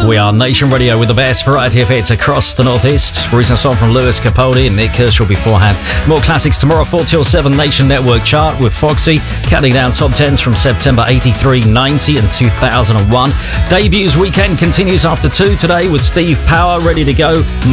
We are Nation Radio with the best variety of hits across the Northeast. Recent song from Lewis Capaldi and Nick Kershaw beforehand. More classics tomorrow, 4 till 7 Nation Network chart with Foxy, counting down top 10s from September 83, 90 and 2001. Debuts weekend continues after 2 today with Steve Power ready to go.